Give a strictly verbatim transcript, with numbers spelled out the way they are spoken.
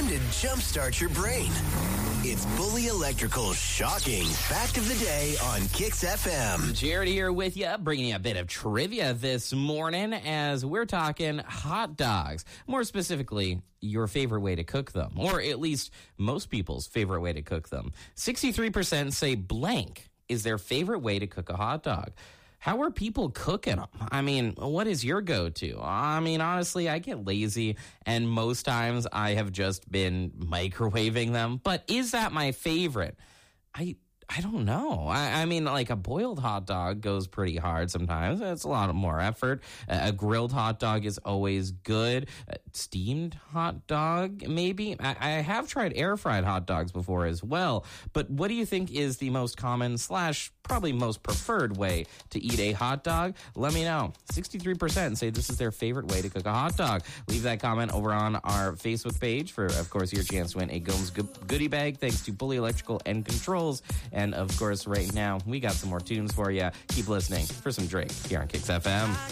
to jumpstart your brain. It's Bully Electrical's shocking fact of the day on Kix F M. Jared here with you, bringing you a bit of trivia this morning as we're talking hot dogs. More specifically, your favorite way to cook them, or at least most people's favorite way to cook them. sixty-three percent say blank is their favorite way to cook a hot dog. How are people cooking them? I mean, what is your go-to? I mean, honestly, I get lazy, and most times I have just been microwaving them. But is that my favorite? I I don't know. I, I mean, like a boiled hot dog goes pretty hard sometimes. It's a lot more effort. A, a grilled hot dog is always good. A steamed hot dog, maybe. I, I have tried air-fried hot dogs before as well. But what do you think is the most common slash probably most preferred way to eat a hot dog? Let me know. sixty-three percent say this is their favorite way to cook a hot dog. Leave that comment over on our Facebook page for, of course, your chance to win a Gomes goodie bag thanks to Bully Electrical and Controls. And, of course, right now, we got some more tunes for you. Keep listening for some Drake here on Kix F M.